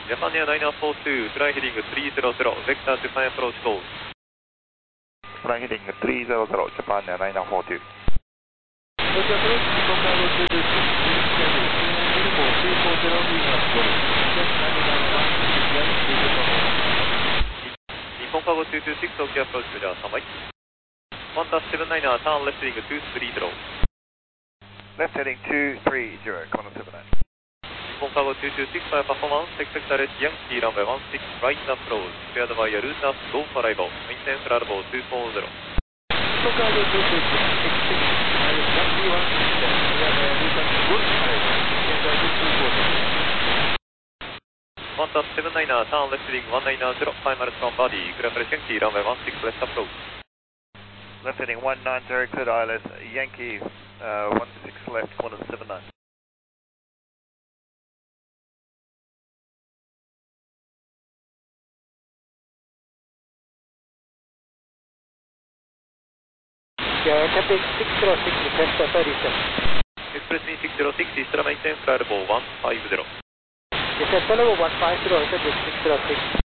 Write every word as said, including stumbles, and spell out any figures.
Japan Air nine four two, fly heading three zero zero, vector to fine approach go. Fly heading three zero zero, Japan Air nine four two. Approach Nippon Cargo two two six, Uniform two four zero, reverse go. Just landed on one six left, visual performance. Nippon Cargo two two six, OK approach じゃあさんばい。ワンダッシュセブンナイナー、ターンレフティングツースリーゼロ。 Left heading two three zero, Connor seven nine. Nippon Cargo two two six, fire performance, expect arrest Yankee runway one six, right approach, cleared by a route up, go for arrival, maintain flight level two four zero. Nippon Cargo two two six, expect arrest Yankee one six, cleared by a route up, go for arrival, maintain flight level two four zero. one dash seven nine er, turn left heading one nine zero, five miles from body, clear for Yankee runway one six, left approach. Left heading one nine zero, cleared I L S, Yankee uh, one six left, corner seven nine. Yeah, Captain six zero six, test thirty-seven. Express me six zero six, Eastern maintain flight level one five zero. Yes, flight level one five zero, six zero six.